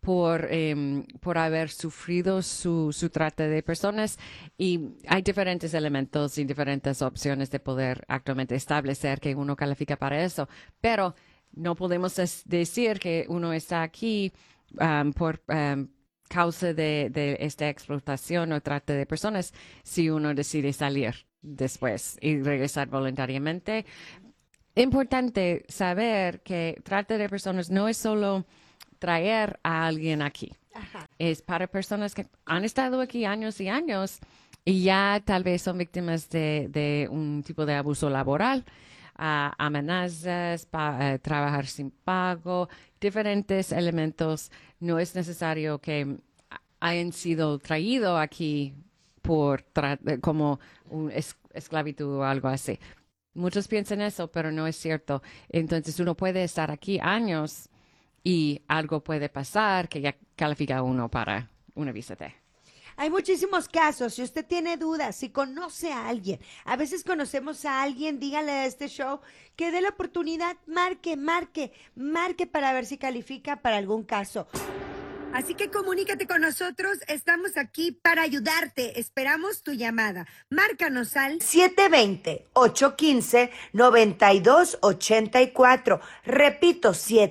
por haber sufrido su trata de personas, y hay diferentes elementos y diferentes opciones de poder actualmente establecer que uno califica para eso, pero no podemos decir que uno está aquí por causa de esta explotación o trata de personas si uno decide salir después y regresar voluntariamente. Importante saber que trata de personas no es solo traer a alguien aquí. Ajá. Es para personas que han estado aquí años y años y ya tal vez son víctimas de un tipo de abuso laboral, amenazas, trabajar sin pago, diferentes elementos. No es necesario que hayan sido traídos aquí por como esclavitud o algo así. Muchos piensan eso, pero no es cierto. Entonces uno puede estar aquí años y algo puede pasar que ya califica uno para una visa T. Hay muchísimos casos. Si usted tiene dudas, si conoce a alguien, a veces conocemos a alguien, dígale a este show que dé la oportunidad, marque para ver si califica para algún caso. Así que comunícate con nosotros, estamos aquí para ayudarte. Esperamos tu llamada. Márcanos al 720-815-9284. Repito,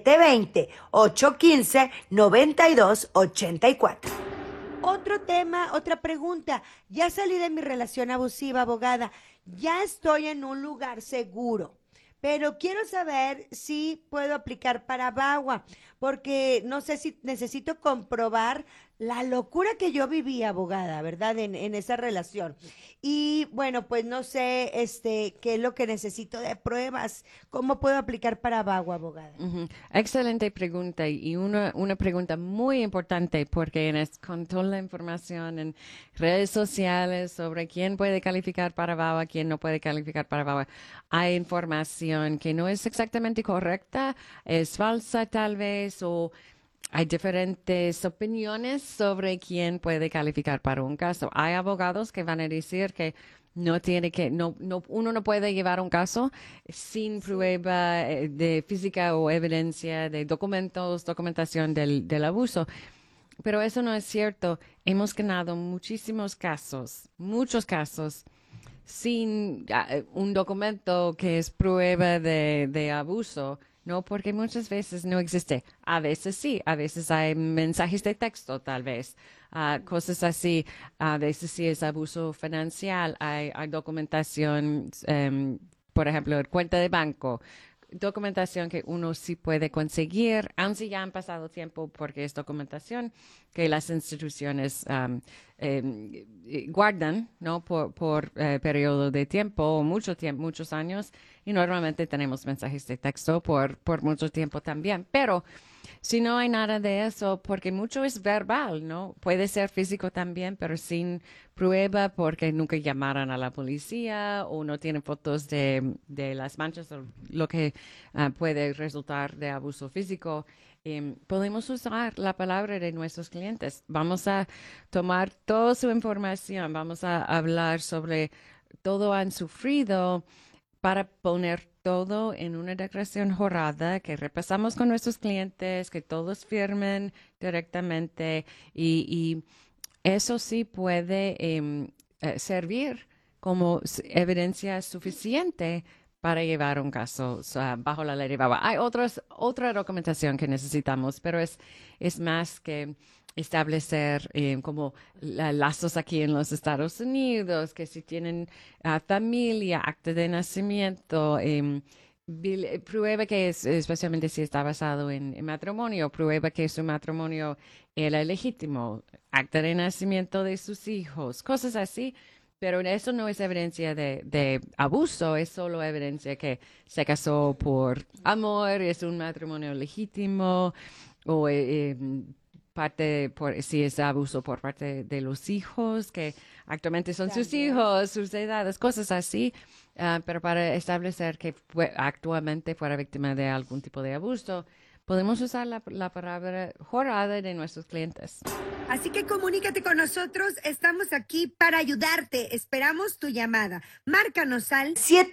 720-815-9284. Otro tema, otra pregunta. Ya salí de mi relación abusiva, abogada. Ya estoy en un lugar seguro. Pero quiero saber si puedo aplicar para VAWA, porque no sé si necesito comprobar la locura que yo viví, abogada, ¿verdad? En esa relación. Y bueno, pues no sé qué es lo que necesito de pruebas. ¿Cómo puedo aplicar para VAWA, abogada? Excelente pregunta, y una pregunta muy importante, porque con toda la información en redes sociales sobre quién puede calificar para VAWA, quién no puede calificar para VAWA, hay información que no es exactamente correcta, es falsa tal vez, o hay diferentes opiniones sobre quién puede calificar para un caso. Hay abogados que van a decir que uno no puede llevar un caso sin prueba de física o evidencia de documentación del abuso. Pero eso no es cierto. Hemos ganado muchos casos, sin un documento que es prueba de abuso. No, porque muchas veces no existe. A veces sí, a veces hay mensajes de texto, tal vez, cosas así. A veces sí es abuso financiero. Hay documentación, por ejemplo, cuenta de banco. Documentación que uno sí puede conseguir, aun si ya han pasado tiempo, porque es documentación que las instituciones guardan, ¿no? Por periodo de tiempo o muchos años, y normalmente tenemos mensajes de texto por mucho tiempo también. Pero si no hay nada de eso, porque mucho es verbal, ¿no? Puede ser físico también, pero sin prueba, porque nunca llamaron a la policía o no tienen fotos de las manchas o lo que puede resultar de abuso físico. Podemos usar la palabra de nuestros clientes. Vamos a tomar toda su información, vamos a hablar sobre todo han sufrido para poner todo en una declaración jurada que repasamos con nuestros clientes, que todos firmen directamente, y eso sí puede servir como evidencia suficiente para llevar un caso bajo la ley de VAWA. Hay otra documentación que necesitamos, pero es más que establecer como lazos aquí en los Estados Unidos, que si tienen familia, acta de nacimiento, prueba que especialmente si está basado en matrimonio, prueba que su matrimonio era legítimo, acta de nacimiento de sus hijos, cosas así. Pero eso no es evidencia de abuso, es solo evidencia que se casó por amor, es un matrimonio legítimo, o si es abuso por parte de los hijos, que actualmente son sus hijos, sus edades, cosas así. Pero para establecer que actualmente fuera víctima de algún tipo de abuso, podemos usar la palabra jornada de nuestros clientes. Así que comunícate con nosotros, estamos aquí para ayudarte. Esperamos tu llamada. Márcanos al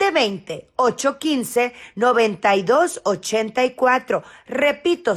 720-815-9284. Repito,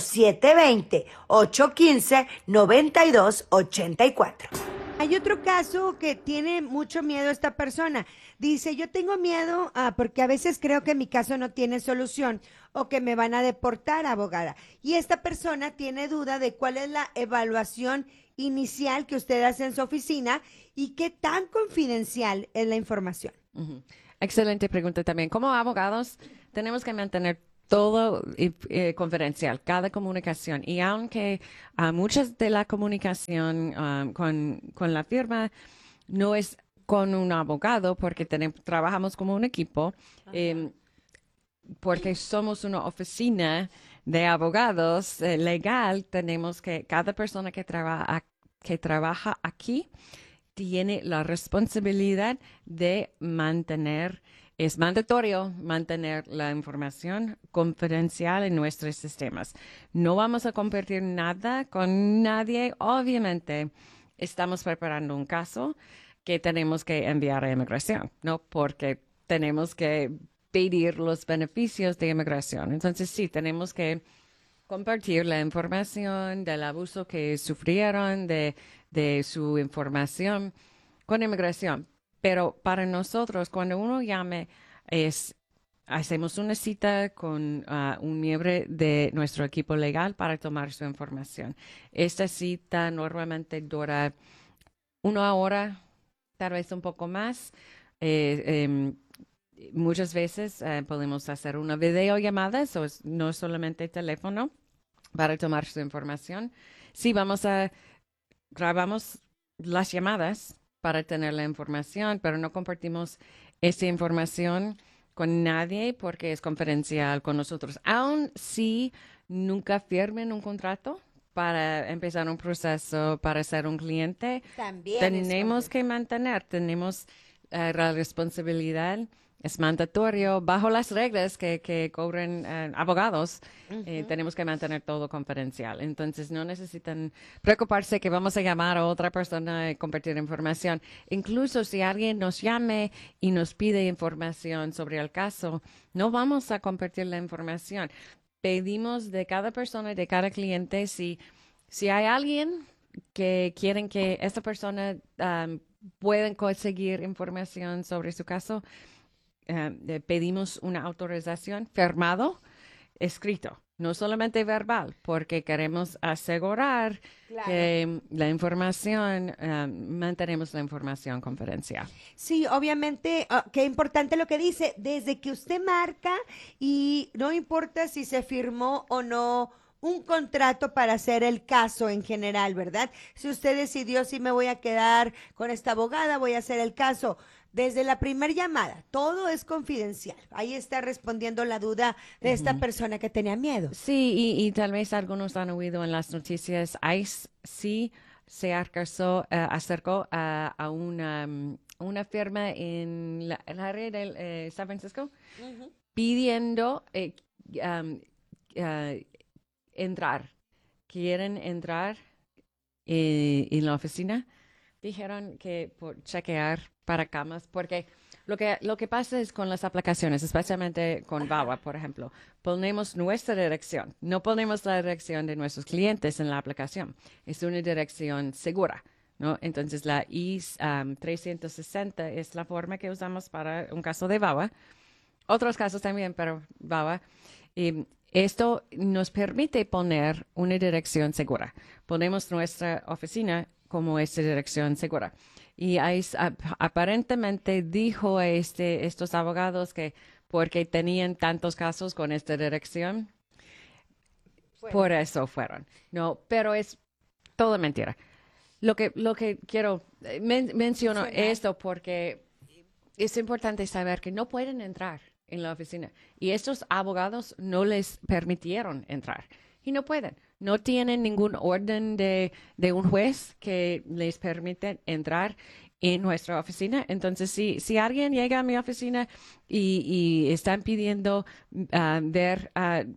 720-815-9284. Hay otro caso que tiene mucho miedo esta persona. Dice, yo tengo miedo porque a veces creo que mi caso no tiene solución o que me van a deportar, abogada. Y esta persona tiene duda de cuál es la evaluación inicial que usted hace en su oficina y qué tan confidencial es la información. Excelente pregunta también. Como abogados, tenemos que mantener todo confidencial, cada comunicación. Y aunque muchas de la comunicación con la firma no es con un abogado, porque trabajamos como un equipo, porque somos una oficina de abogados legal, tenemos que, cada persona que trabaja aquí tiene la responsabilidad de mantener, es mandatorio mantener la información confidencial en nuestros sistemas. No vamos a compartir nada con nadie. Obviamente, estamos preparando un caso que tenemos que enviar a inmigración, ¿no? Porque tenemos que pedir los beneficios de inmigración. Entonces, sí, tenemos que compartir la información del abuso que sufrieron, de su información con inmigración. Pero para nosotros, cuando uno llame, hacemos una cita con un miembro de nuestro equipo legal para tomar su información. Esta cita normalmente dura 1 hora, tal vez un poco más. Muchas veces podemos hacer una videollamada, no solamente teléfono, para tomar su información. Sí, grabamos las llamadas para tener la información, pero no compartimos esa información con nadie porque es confidencial con nosotros. Aún si nunca firmen un contrato para empezar un proceso, para ser un cliente, también tenemos que tenemos la responsabilidad, es mandatorio, bajo las reglas que cobran abogados, tenemos que mantener todo confidencial. Entonces, no necesitan preocuparse que vamos a llamar a otra persona y compartir información. Incluso si alguien nos llame y nos pide información sobre el caso, no vamos a compartir la información. Pedimos de cada persona y de cada cliente, si hay alguien que quieren que esta persona pueda conseguir información sobre su caso, pedimos una autorización firmado, escrito, no solamente verbal, porque queremos asegurar que la información, mantenemos la información confidencial. Sí, obviamente, qué importante lo que dice, desde que usted marca y no importa si se firmó o no un contrato para hacer el caso en general, ¿verdad? Si usted decidió, si me voy a quedar con esta abogada, voy a hacer el caso. Desde la primera llamada, todo es confidencial. Ahí está respondiendo la duda de esta persona que tenía miedo. Sí, y tal vez algunos han oído en las noticias, ICE sí se acercó a una firma en la red de San Francisco pidiendo entrar. Quieren entrar en la oficina. Dijeron que por chequear para camas, porque lo que pasa es con las aplicaciones, especialmente con VAWA, por ejemplo, ponemos nuestra dirección, no ponemos la dirección de nuestros clientes en la aplicación, es una dirección segura, ¿no? Entonces la I-360 es la forma que usamos para un caso de VAWA, otros casos también, pero VAWA. Esto nos permite poner una dirección segura. Ponemos nuestra oficina como esta dirección segura. Y aparentemente dijo estos abogados que porque tenían tantos casos con esta dirección, por eso fueron. No, pero es todo mentira. Lo que quiero, menciono esto porque es importante saber que no pueden entrar en la oficina. Y estos abogados no les permitieron entrar. Y no pueden. No tienen ningún orden de un juez que les permite entrar en nuestra oficina. Entonces, si alguien llega a mi oficina y están pidiendo ver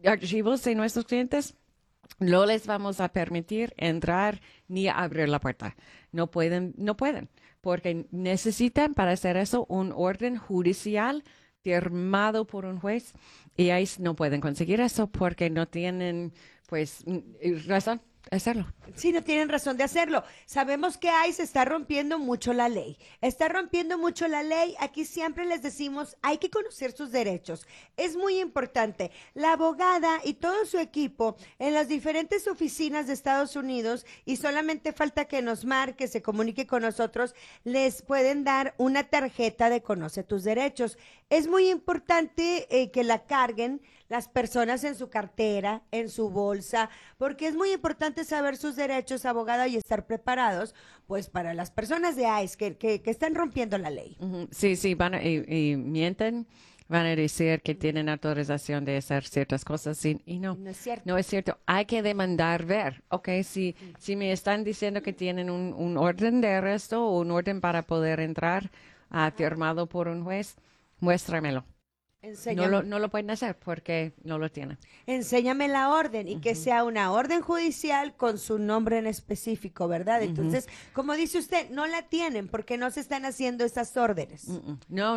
archivos de nuestros clientes, no les vamos a permitir entrar ni abrir la puerta. No pueden, porque necesitan para hacer eso un orden judicial firmado por un juez y ahí no pueden conseguir eso porque no tienen, pues, razón de hacerlo. Sí, no tienen razón de hacerlo. Sabemos que ICE está rompiendo mucho la ley. Está rompiendo mucho la ley. Aquí siempre les decimos, hay que conocer sus derechos. Es muy importante. La abogada y todo su equipo en las diferentes oficinas de Estados Unidos, y solamente falta que nos marque, se comunique con nosotros, les pueden dar una tarjeta de Conoce tus derechos. Es muy importante que la carguen las personas en su cartera, en su bolsa, porque es muy importante saber sus derechos, abogada, y estar preparados, pues, para las personas de ICE que están rompiendo la ley. Sí, y mienten, van a decir que tienen autorización de hacer ciertas cosas y no. No es cierto. No es cierto. Hay que demandar ver. Si me están diciendo que tienen un orden de arresto o un orden para poder entrar firmado por un juez, muéstramelo. No lo pueden hacer porque no lo tienen. Enséñame la orden y que sea una orden judicial con su nombre en específico, ¿verdad? Entonces, como dice usted, no la tienen porque no se están haciendo esas órdenes. No.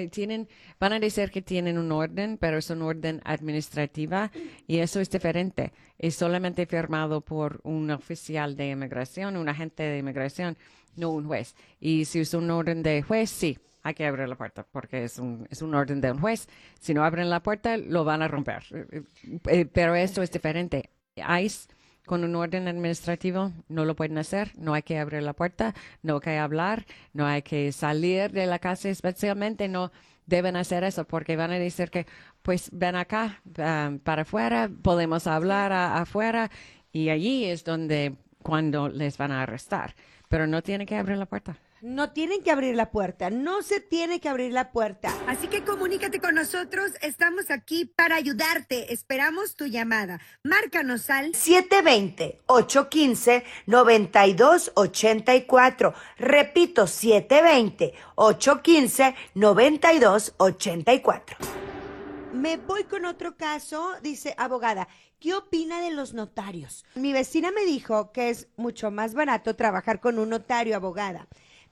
Van a decir que tienen un orden, pero es un orden administrativa y eso es diferente. Es solamente firmado por un oficial de inmigración, un agente de inmigración, no un juez. Y si es un orden de juez, sí. Hay que abrir la puerta porque es un orden de un juez. Si no abren la puerta, lo van a romper. Pero esto es diferente. ICE, con un orden administrativo, no lo pueden hacer. No hay que abrir la puerta, no hay que hablar, no hay que salir de la casa especialmente. No deben hacer eso porque van a decir que, pues, ven acá, para afuera, podemos hablar afuera. Y allí es cuando les van a arrestar. Pero no tienen que abrir la puerta. No tienen que abrir la puerta, no se tiene que abrir la puerta. Así que comunícate con nosotros, estamos aquí para ayudarte. Esperamos tu llamada. Márcanos al 720-815-9284. Repito, 720-815-9284. Me voy con otro caso, dice abogada. ¿Qué opina de los notarios? Mi vecina me dijo que es mucho más barato trabajar con un notario, abogada.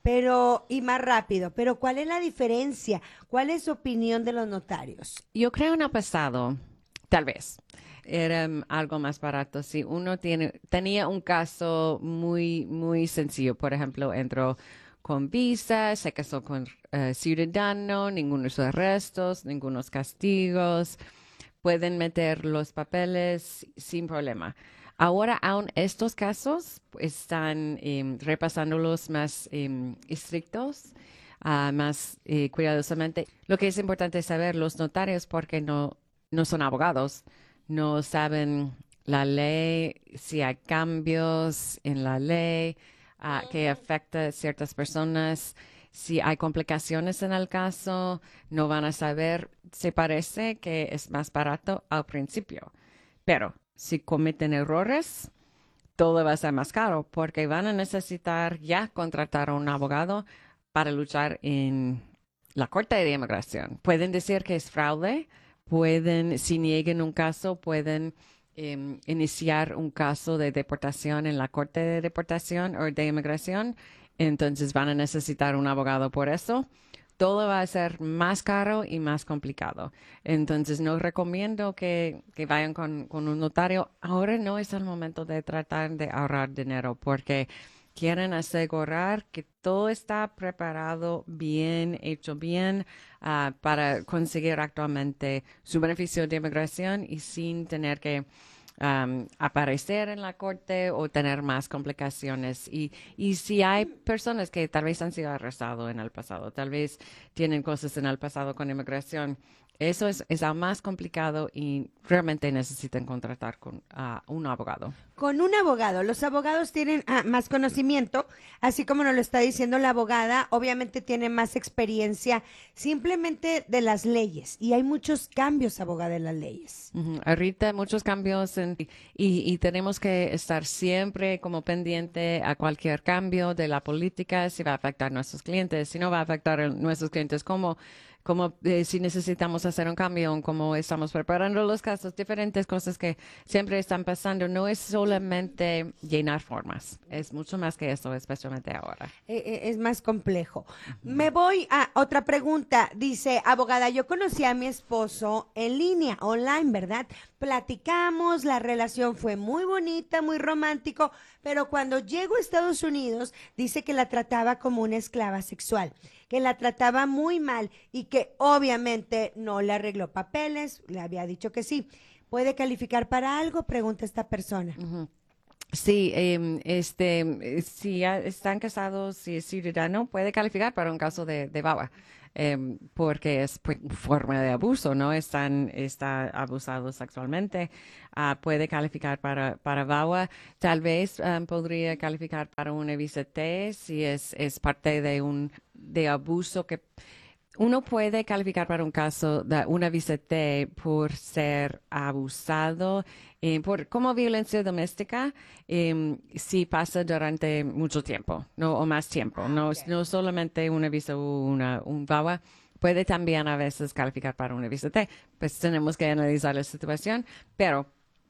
Y más rápido. Pero ¿cuál es la diferencia? ¿Cuál es su opinión de los notarios? Yo creo en el pasado, tal vez, era algo más barato. Si uno tenía un caso muy, muy sencillo, por ejemplo, entró con visa, se casó con ciudadano, ningunos arrestos, ningunos castigos, pueden meter los papeles sin problema. Ahora, aún estos casos están repasándolos más estrictos, más cuidadosamente. Lo que es importante saber, los notarios, porque no son abogados, no saben la ley, si hay cambios en la ley que afecta a ciertas personas, si hay complicaciones en el caso, no van a saber. Se parece que es más barato al principio, pero si cometen errores, todo va a ser más caro porque van a necesitar ya contratar a un abogado para luchar en la Corte de Inmigración. Pueden decir que es fraude, si niegan un caso, pueden iniciar un caso de deportación en la Corte de Deportación o de Inmigración. Entonces van a necesitar un abogado por eso. Todo va a ser más caro y más complicado. Entonces, no recomiendo que vayan con un notario. Ahora no es el momento de tratar de ahorrar dinero porque quieren asegurar que todo está preparado bien, hecho bien, para conseguir actualmente su beneficio de inmigración y sin tener que aparecer en la corte o tener más complicaciones. Y si hay personas que tal vez han sido arrestados en el pasado, tal vez tienen cosas en el pasado con inmigración, eso es aún más complicado y realmente necesitan contratar con un abogado. Con un abogado. Los abogados tienen más conocimiento, así como nos lo está diciendo la abogada, obviamente tiene más experiencia simplemente de las leyes. Y hay muchos cambios, abogada, en las leyes. Ahorita muchos cambios y tenemos que estar siempre como pendiente a cualquier cambio de la política, si va a afectar a nuestros clientes, si no va a afectar a nuestros clientes, cómo como si necesitamos hacer un cambio, como estamos preparando los casos, diferentes cosas que siempre están pasando. No es solamente llenar formas, es mucho más que eso, especialmente ahora. Es más complejo. Me voy a otra pregunta. Dice, abogada, yo conocí a mi esposo en línea, online, ¿verdad? Platicamos, la relación fue muy bonita, muy romántico, pero cuando llego a Estados Unidos, dice que la trataba como una esclava sexual, que la trataba muy mal y que obviamente no le arregló papeles, le había dicho que sí. ¿Puede calificar para algo? Pregunta esta persona. Sí, si ya están casados, si es ciudadano, puede calificar para un caso de VAWA. Porque es forma de abuso, ¿no? Está abusado sexualmente, puede calificar para VAWA, tal vez podría calificar para una visa T si es parte de abuso que uno puede calificar para un caso de una visa T por ser abusado, como violencia doméstica, si pasa durante mucho tiempo, no o más tiempo, no solamente una visa o un VAWA. Puede también a veces calificar para una visa T. Pues tenemos que analizar la situación, pero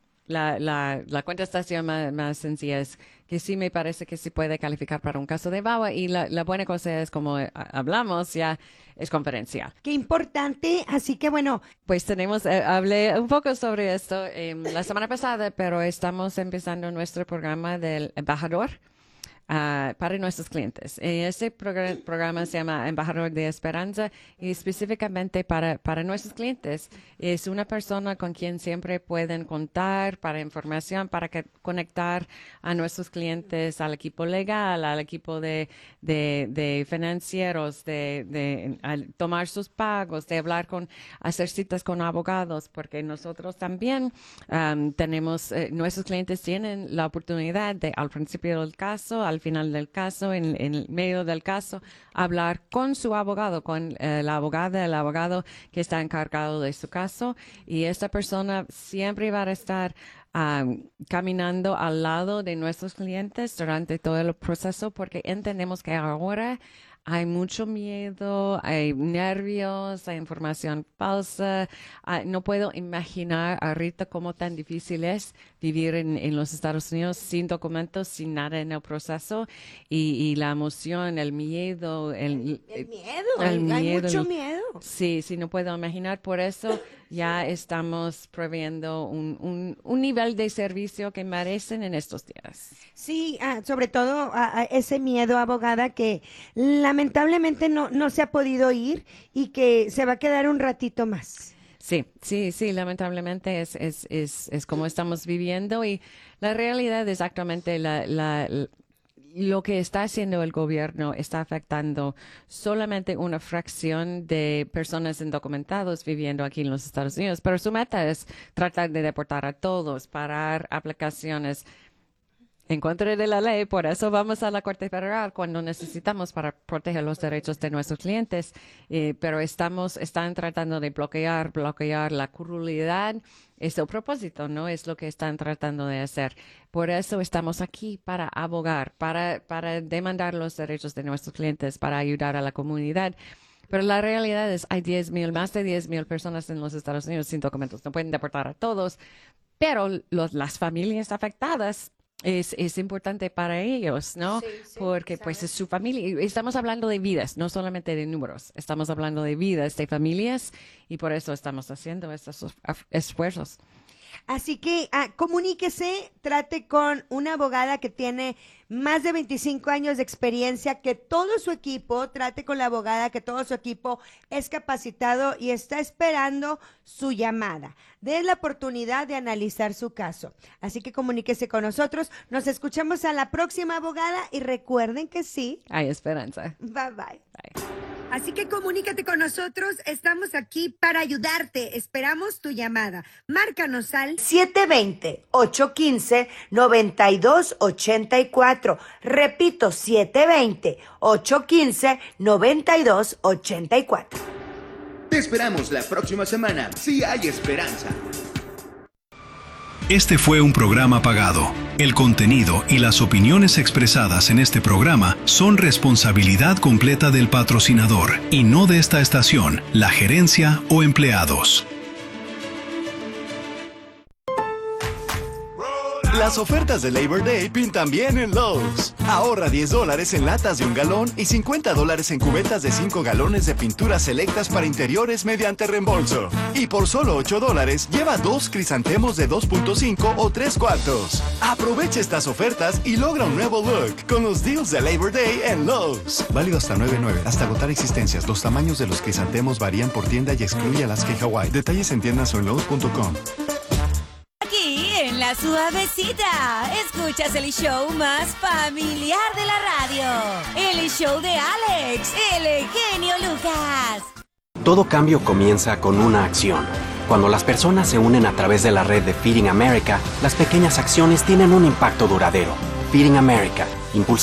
la contestación más sencilla es que sí me parece que sí puede calificar para un caso de VAWA y la buena cosa es, como hablamos, ya es confidencial. Qué importante, así que bueno. Pues hablé un poco sobre esto la semana pasada, pero estamos empezando nuestro programa del embajador para nuestros clientes. Este programa se llama Embajador de Esperanza y específicamente para nuestros clientes. Es una persona con quien siempre pueden contar para información, para conectar a nuestros clientes al equipo legal, al equipo de financieros, de tomar sus pagos, de hacer citas con abogados, porque nosotros también tenemos, nuestros clientes tienen la oportunidad de al principio del caso, al final del caso, en el medio del caso, hablar con su abogado, con la abogada, el abogado que está encargado de su caso, y esta persona siempre va a estar caminando al lado de nuestros clientes durante todo el proceso, porque entendemos que ahora hay mucho miedo, hay nervios, hay información falsa. No puedo imaginar ahorita cómo tan difícil es vivir en los Estados Unidos sin documentos, sin nada en el proceso. Y la emoción, el miedo. El miedo, hay mucho miedo. Sí, no puedo imaginar. Por eso ya estamos proviendo un nivel de servicio que merecen en estos días. Sí, sobre todo ese miedo, abogada, que lamentablemente no se ha podido ir y que se va a quedar un ratito más. Sí, lamentablemente es como estamos viviendo, y la realidad es exactamente lo que está haciendo el gobierno está afectando solamente una fracción de personas indocumentados viviendo aquí en los Estados Unidos, pero su meta es tratar de deportar a todos, parar aplicaciones en contra de la ley. Por eso vamos a la Corte Federal cuando necesitamos para proteger los derechos de nuestros clientes, pero están tratando de bloquear la crueldad. Es el propósito, ¿no? Es lo que están tratando de hacer. Por eso estamos aquí, para abogar, para demandar los derechos de nuestros clientes, para ayudar a la comunidad. Pero la realidad es, hay más de 10,000 personas en los Estados Unidos sin documentos. No pueden deportar a todos, pero las familias afectadas es importante para ellos, ¿no? Sí, porque pues es su familia. Estamos hablando de vidas, no solamente de números. Estamos hablando de vidas, de familias, y por eso estamos haciendo estos esfuerzos. Así que comuníquese, trate con una abogada que tiene más de 25 años de experiencia, que todo su equipo, trate con la abogada que todo su equipo es capacitado y está esperando su llamada. Den la oportunidad de analizar su caso. Así que comuníquese con nosotros. Nos escuchamos a la próxima, abogada, y recuerden que sí. Hay esperanza. Bye, bye. Bye. Así que comunícate con nosotros, estamos aquí para ayudarte. Esperamos tu llamada. Márcanos al 720-815-9284. Repito, 720-815-9284. Te esperamos la próxima semana. Sí hay esperanza. Este fue un programa pagado. El contenido y las opiniones expresadas en este programa son responsabilidad completa del patrocinador y no de esta estación, la gerencia o empleados. Las ofertas de Labor Day pintan bien en Lowe's. Ahorra $10 en latas de 1 galón y $50 en cubetas de 5 galones de pinturas selectas para interiores mediante reembolso. Y por solo $8, lleva 2 crisantemos de 2.5 o 3/4. Aprovecha estas ofertas y logra un nuevo look con los deals de Labor Day en Lowe's. Válido hasta 9/9, hasta agotar existencias. Los tamaños de los crisantemos varían por tienda y excluye Alaska y Hawaii. Detalles en tiendas o en Lowe's.com. Aquí en La Suavecita, escuchas el show más familiar de la radio. El show de Alex, el genio Lucas. Todo cambio comienza con una acción. Cuando las personas se unen a través de la red de Feeding America, las pequeñas acciones tienen un impacto duradero. Feeding America, impulsa